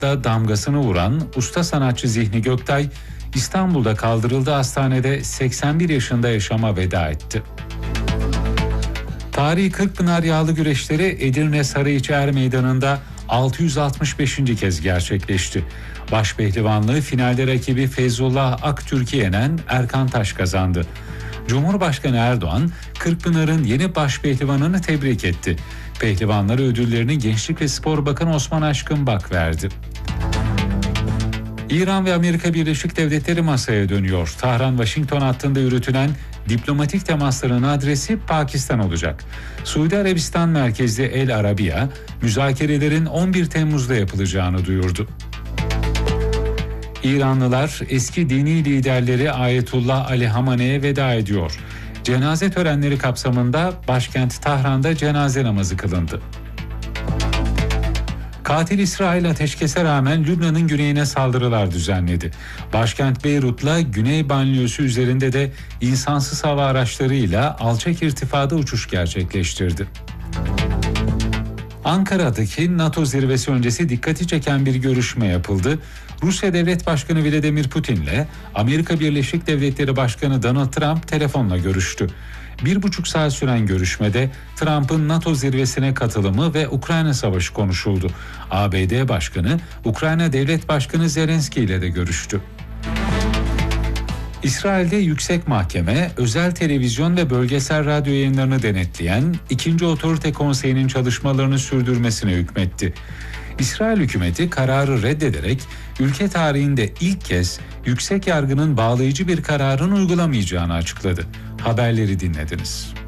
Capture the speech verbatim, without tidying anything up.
da damgasını vuran usta sanatçı Zihni Göktay, İstanbul'da kaldırıldığı hastanede seksen bir yaşında yaşama veda etti. Tarihi Kırkpınar Yağlı Güreşleri Edirne Sarıyeçi Er Meydanı'nda altı yüz altmış beşinci kez gerçekleşti. Başpehlivanlığı finalde rakibi Feyzullah Aktürk'ü yenen Erkan Taş kazandı. Cumhurbaşkanı Erdoğan, Kırkpınar'ın yeni başpehlivanını tebrik etti. Pehlivanlara ödüllerini Gençlik ve Spor Bakanı Osman Aşkınbak verdi. İran ve Amerika Birleşik Devletleri masaya dönüyor. Tahran-Washington hattında yürütülen diplomatik temasların adresi Pakistan olacak. Suudi Arabistan merkezli El Arabiya, müzakerelerin on bir Temmuz'da yapılacağını duyurdu. İranlılar eski dini liderleri Ayetullah Ali Hamane'ye veda ediyor. Cenaze törenleri kapsamında başkent Tahran'da cenaze namazı kılındı. Katil İsrail ateşkese rağmen Lübnan'ın güneyine saldırılar düzenledi. Başkent Beyrut'la Güney Banliyösü üzerinde de insansız hava araçlarıyla alçak irtifada uçuş gerçekleştirdi. Ankara'daki NATO zirvesi öncesi dikkati çeken bir görüşme yapıldı. Rusya Devlet Başkanı Vladimir Putin'le Amerika Birleşik Devletleri Başkanı Donald Trump telefonla görüştü. Bir buçuk saat süren görüşmede Trump'ın NATO zirvesine katılımı ve Ukrayna Savaşı konuşuldu. A B D Başkanı, Ukrayna Devlet Başkanı Zelenski ile de görüştü. İsrail'de Yüksek Mahkeme, özel televizyon ve bölgesel radyo yayınlarını denetleyen ikinci Otorite Konseyi'nin çalışmalarını sürdürmesine hükmetti. İsrail hükümeti kararı reddederek ülke tarihinde ilk kez yüksek yargının bağlayıcı bir kararın uygulamayacağını açıkladı. Haberleri dinlediniz.